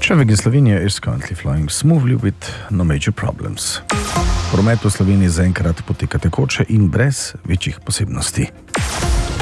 Traffic in Slovenia is currently flowing smoothly with no major problems. Promet v Sloveniji zaenkrat poteka tekoče in brez večjih posebnosti.